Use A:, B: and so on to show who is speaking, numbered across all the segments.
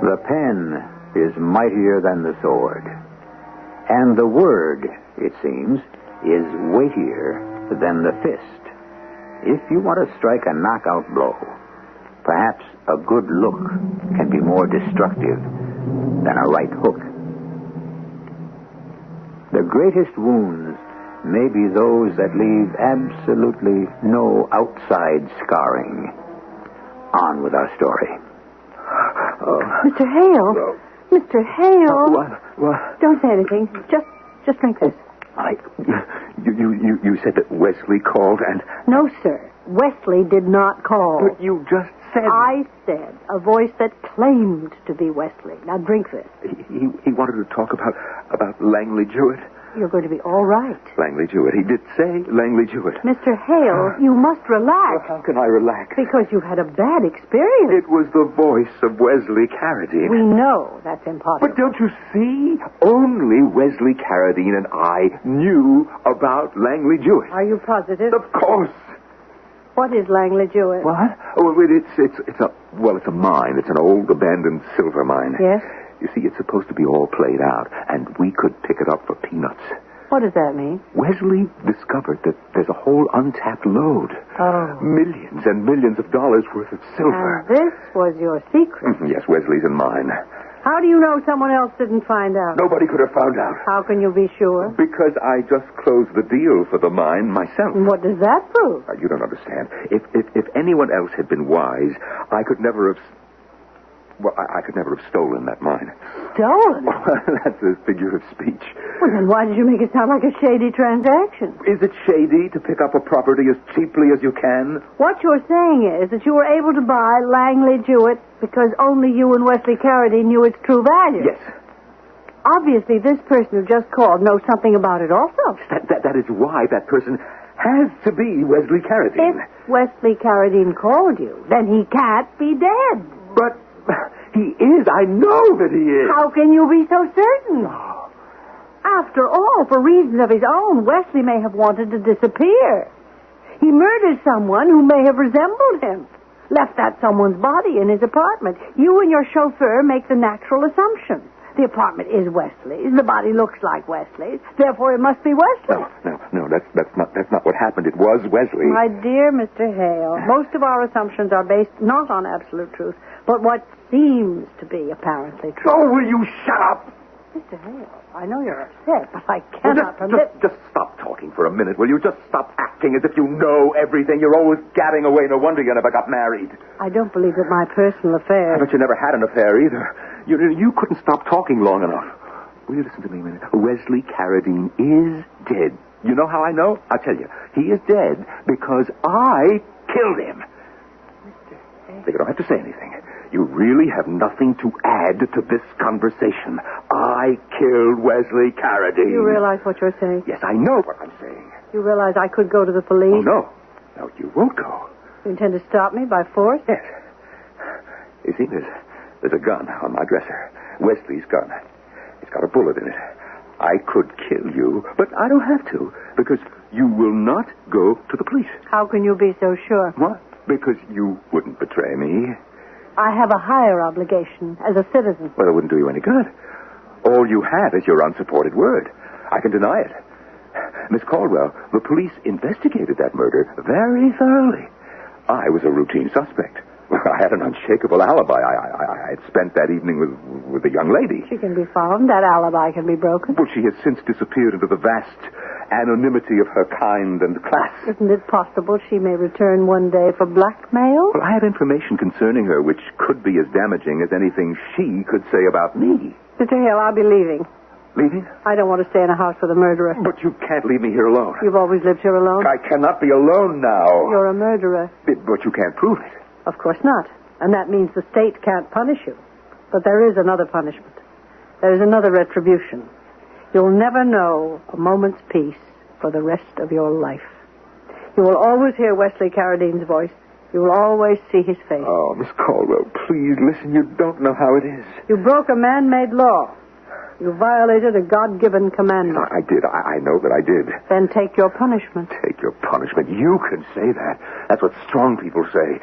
A: The pen is mightier than the sword. And the word, it seems, is weightier than the fist. If you want to strike a knockout blow, perhaps a good look can be more destructive than a right hook. The greatest wounds may be those that leave absolutely no outside scarring. On with our story.
B: Mr. Hale. Mr. Hale.
C: What?
B: Don't say anything. Just drink this.
C: You said that Wesley called and...
B: No, sir. Wesley did not call.
C: But you just said...
B: I said a voice that claimed to be Wesley. Now drink this.
C: He wanted to talk about Langley Jewett.
B: You're going to be all right.
C: Langley Jewett. He did say Langley Jewett.
B: Mr. Hale, you must relax.
C: Well, how can I relax?
B: Because you've had a bad experience.
C: It was the voice of Wesley Carradine.
B: We know that's impossible.
C: But don't you see? Only Wesley Carradine and I knew about Langley Jewett.
B: Are you positive?
C: Of course.
B: What is Langley Jewett?
C: What? Oh, it's a mine. It's an old abandoned silver mine.
B: Yes?
C: You see, it's supposed to be all played out, and we could pick it up for peanuts.
B: What does that mean?
C: Wesley discovered that there's a whole untapped lode.
B: Oh.
C: Millions and millions of dollars worth of silver.
B: And this was your secret?
C: Yes, Wesley's and mine.
B: How do you know someone else didn't find out?
C: Nobody could have found out.
B: How can you be sure?
C: Because I just closed the deal for the mine myself.
B: And what does that prove?
C: You don't understand. If anyone else had been wise, I could never have... Well, I could never have stolen that mine.
B: Stolen?
C: That's a figure of speech.
B: Well, then why did you make it sound like a shady transaction?
C: Is it shady to pick up a property as cheaply as you can?
B: What you're saying is that you were able to buy Langley Jewett because only you and Wesley Carradine knew its true value.
C: Yes.
B: Obviously, this person who just called knows something about it also.
C: That is why that person has to be Wesley Carradine.
B: If Wesley Carradine called you, then he can't be dead.
C: But he is. I know that he is.
B: How can you be so certain? After all, for reasons of his own, Wesley may have wanted to disappear. He murdered someone who may have resembled him. Left that someone's body in his apartment. You and your chauffeur make the natural assumption. The apartment is Wesley's. The body looks like Wesley's. Therefore, it must be Wesley.
C: No. That's not what happened. It was Wesley.
B: My dear Mr. Hale, most of our assumptions are based not on absolute truth, but what seems to be apparently true.
C: Oh, will you shut up?
B: Mr. Hale, I know you're upset, but I cannot permit...
C: Just stop talking for a minute, will you? Just stop acting as if you know everything. You're always gabbing away. No wonder you never got married.
B: I don't believe that my personal affairs...
C: I bet you never had an affair either. You couldn't stop talking long enough. Will you listen to me a minute? Wesley Carradine is dead. You know how I know? I'll tell you. He is dead because I killed him.
B: Mr. Hale...
C: You don't have to say anything. You really have nothing to add to this conversation. I killed Wesley Carradine.
B: You realize what you're saying?
C: Yes, I know what I'm saying.
B: You realize I could go to the police?
C: Oh, no. No, you won't go.
B: You intend to stop me by force?
C: Yes. You see, there's a gun on my dresser. Wesley's gun. It's got a bullet in it. I could kill you, but I don't have to, because you will not go to the police.
B: How can you be so sure?
C: What? Because you wouldn't betray me.
B: I have a higher obligation as a citizen.
C: Well, it wouldn't do you any good. All you have is your unsupported word. I can deny it. Miss Caldwell, the police investigated that murder very thoroughly. I was a routine suspect. I had an unshakable alibi. I had spent that evening with a young lady.
B: She can be found. That alibi can be broken.
C: Well, she has since disappeared into the vast anonymity of her kind and class.
B: Isn't it possible she may return one day for blackmail?
C: Well, I have information concerning her which could be as damaging as anything she could say about me.
B: Mr. Hale, I'll be leaving.
C: Leaving?
B: I don't want to stay in a house with a murderer.
C: But you can't leave me here alone.
B: You've always lived here alone?
C: I cannot be alone now.
B: You're a murderer.
C: But you can't prove it.
B: Of course not. And that means the state can't punish you. But there is another punishment. There is another retribution. You'll never know a moment's peace for the rest of your life. You will always hear Wesley Carradine's voice. You will always see his face.
C: Oh, Miss Caldwell, please listen. You don't know how it is.
B: You broke a man-made law. You violated a God-given commandment.
C: I did. I know that I did.
B: Then take your punishment.
C: Take your punishment. You can say that. That's what strong people say. That's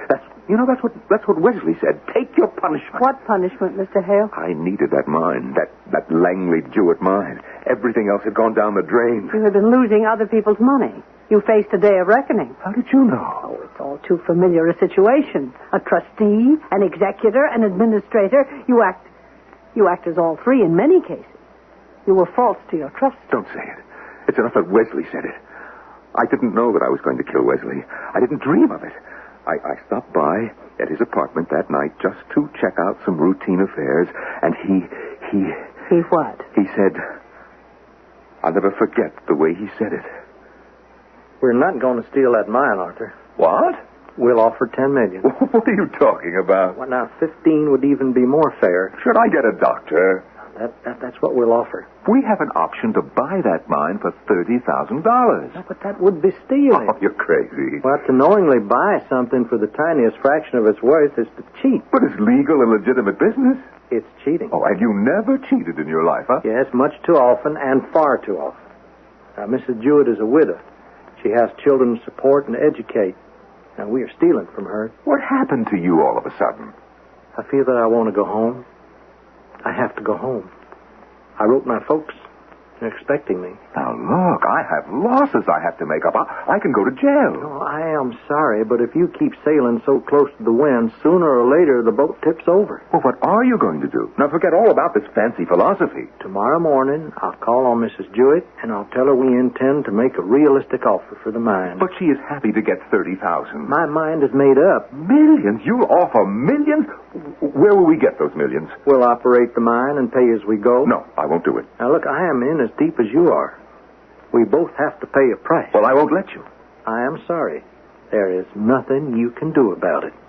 C: You know, that's what Wesley said. Take your punishment.
B: What punishment, Mr. Hale?
C: I needed that mine, that Langley Jewett mine. Everything else had gone down the drain.
B: You had been losing other people's money. You faced a day of reckoning.
C: How did you know?
B: Oh, it's all too familiar a situation. A trustee, an executor, an administrator. You act as all three in many cases. You were false to your trust.
C: Don't say it. It's enough that Wesley said it. I didn't know that I was going to kill Wesley. I didn't dream of it. I stopped by at his apartment that night just to check out some routine affairs, and he...
B: He what?
C: He said... I'll never forget the way he said it.
D: We're not going to steal that mine, Arthur.
C: What?
D: We'll offer $10 million.
C: What are you talking about?
D: Well, now, 15 would even be more fair.
C: Should I get a doctor?
D: That's what we'll offer.
C: We have an option to buy that mine for $30,000.
D: No, but that would be stealing.
C: Oh, you're crazy.
D: Well, to knowingly buy something for the tiniest fraction of its worth is to cheat.
C: But it's legal and legitimate business.
D: It's cheating.
C: Oh, and you never cheated in your life, huh?
D: Yes, much too often and far too often. Now, Mrs. Jewett is a widow. She has children to support and educate. Now, we are stealing from her.
C: What happened to you all of a sudden?
D: I feel that I want to go home. I have to go home. I wrote my folks. They're expecting me.
C: Now, look, I have losses I have to make up. I can go to jail.
D: No, I am sorry, but if you keep sailing so close to the wind, sooner or later the boat tips over.
C: Well, what are you going to do? Now, forget all about this fancy philosophy.
D: Tomorrow morning, I'll call on Mrs. Jewett, and I'll tell her we intend to make a realistic offer for the mine.
C: But she is happy to get $30,000.
D: My mind is made up.
C: Millions? You'll offer millions? Where will we get those millions?
D: We'll operate the mine and pay as we go.
C: No, I won't do it.
D: Now, look, I am in as deep as you are. We both have to pay a price.
C: Well, I won't let you.
D: I am sorry. There is nothing you can do about it.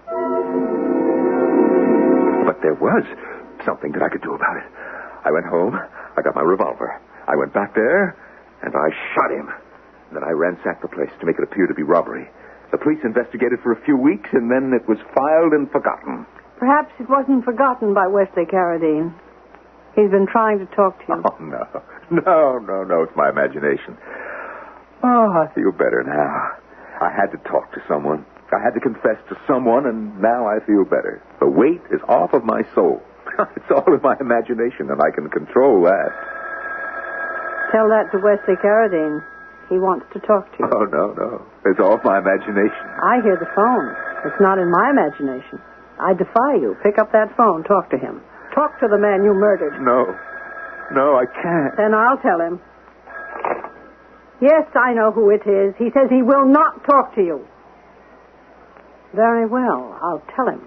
C: But there was something that I could do about it. I went home. I got my revolver. I went back there, and I shot him. Then I ransacked the place to make it appear to be robbery. The police investigated for a few weeks, and then it was filed and forgotten.
B: Perhaps it wasn't forgotten by Wesley Carradine. He's been trying to talk to you.
C: Oh, no. No. It's my imagination. Oh, I feel better now. I had to talk to someone. I had to confess to someone, and now I feel better. The weight is off of my soul. It's all in my imagination, and I can control that.
B: Tell that to Wesley Carradine. He wants to talk to you.
C: Oh, no. It's off my imagination.
B: I hear the phone. It's not in my imagination. I defy you. Pick up that phone. Talk to him. Talk to the man you murdered.
C: No, I can't.
B: Then I'll tell him. Yes, I know who it is. He says he will not talk to you. Very well. I'll tell him.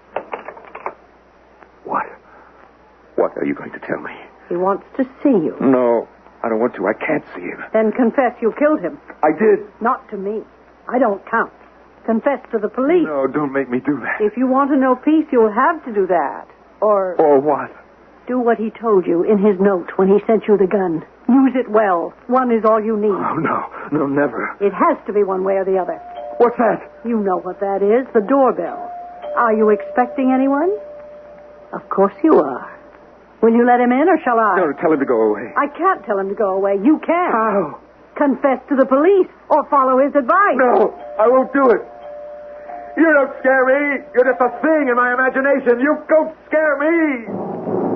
C: What? What are you going to tell me?
B: He wants to see you.
C: No, I don't want to. I can't see him.
B: Then confess you killed him.
C: I did.
B: Not to me. I don't count. Confess to the police.
C: No, don't make me do that.
B: If you want to know peace, you'll have to do that. Or
C: what?
B: Do what he told you in his note when he sent you the gun. Use it well. One is all you need.
C: Oh, no, never.
B: It has to be one way or the other.
C: What's that?
B: You know what that is, the doorbell. Are you expecting anyone? Of course you are. Will you let him in, or shall I?
C: No, tell him to go away.
B: I can't tell him to go away. You can.
C: How?
B: Confess to the police, or follow his advice.
C: No, I won't do it. You don't scare me. You're just a thing in my imagination. You don't scare me.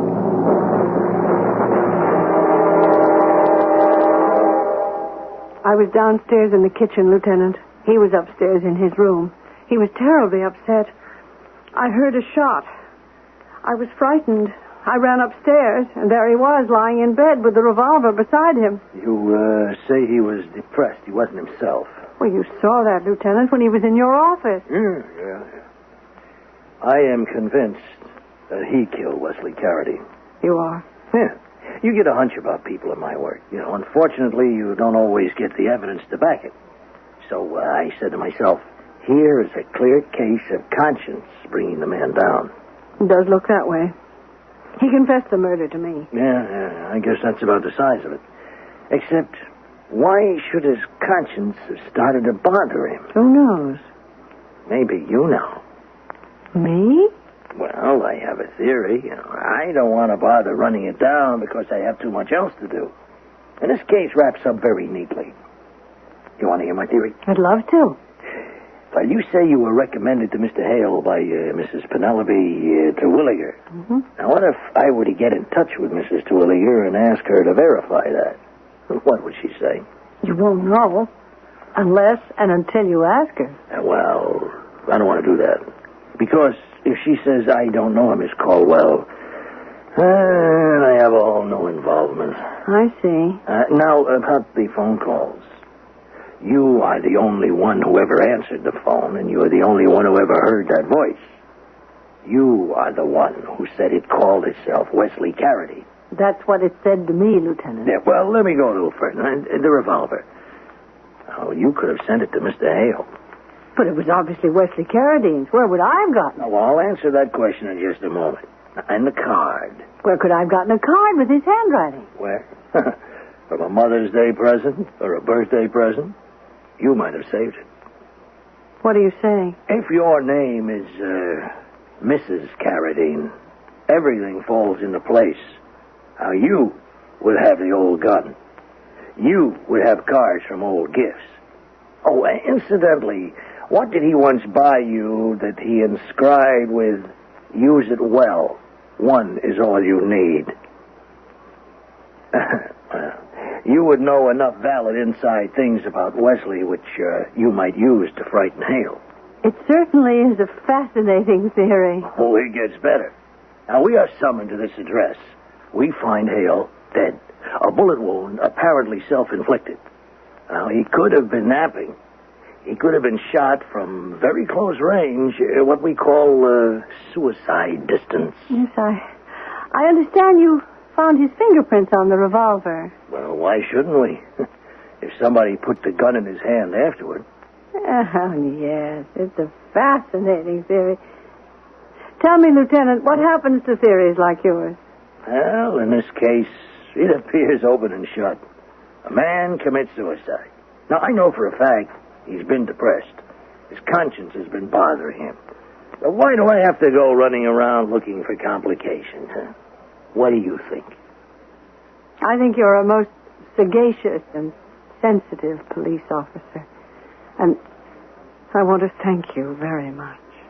B: I was downstairs in the kitchen, Lieutenant. He was upstairs in his room. He was terribly upset. I heard a shot. I was frightened. I ran upstairs, and there he was, lying in bed with the revolver beside him.
D: You say he was depressed. He wasn't himself.
B: Well, you saw that, Lieutenant, when he was in your office.
D: Yeah. I am convinced that he killed Wesley Carradine.
B: You are?
D: Yeah. You get a hunch about people in my work. You know, unfortunately, you don't always get the evidence to back it. So I said to myself, here is a clear case of conscience bringing the man down.
B: It does look that way. He confessed the murder to me.
D: Yeah, I guess that's about the size of it. Except, why should his conscience have started to bother him?
B: Who knows?
D: Maybe you know.
B: Me?
D: Well, I have a theory. You know, I don't want to bother running it down because I have too much else to do. And this case wraps up very neatly. You want to hear my theory?
B: I'd love to.
D: Well, you say you were recommended to Mr. Hale by Mrs. Penelope Terwilliger.
B: Mm-hmm.
D: Now, what if I were to get in touch with Mrs. Terwilliger and ask her to verify that? What would she say?
B: You won't know unless and until you ask her.
D: Well, I don't want to do that. Because if she says I don't know Miss Caldwell, then I have no involvement.
B: I see.
D: Now, about the phone calls. You are the only one who ever answered the phone, and you are the only one who ever heard that voice. You are the one who said it called itself Wesley Carradine.
B: That's what it said to me, Lieutenant.
D: Yeah, well, let me go a little further. The revolver. Oh, you could have sent it to Mr. Hale.
B: But it was obviously Wesley Carradine's. Where would I have gotten it?
D: Well, I'll answer that question in just a moment. And the card.
B: Where could I have gotten a card with his handwriting?
D: Where? From a Mother's Day present or a birthday present? You might have saved it.
B: What are you saying?
D: If your name is Mrs. Carradine, everything falls into place. Now, you would have the old gun. You would have cards from old gifts. Oh, incidentally, what did he once buy you that he inscribed with, "Use it well. One is all you need"? You would know enough valid inside things about Wesley which you might use to frighten Hale.
B: It certainly is a fascinating theory.
D: Oh, it gets better. Now, we are summoned to this address. We find Hale dead. A bullet wound, apparently self-inflicted. Now, he could have been napping. He could have been shot from very close range, what we call suicide distance.
B: Yes, I understand you found his fingerprints on the revolver.
D: Well, why shouldn't we? If somebody put the gun in his hand afterward.
B: Oh, yes, it's a fascinating theory. Tell me, Lieutenant, what happens to theories like yours?
D: Well, in this case, it appears open and shut. A man commits suicide. Now, I know for a fact he's been depressed. His conscience has been bothering him. But why do I have to go running around looking for complications, huh? What do you think?
B: I think you're a most sagacious and sensitive police officer. And I want to thank you very much.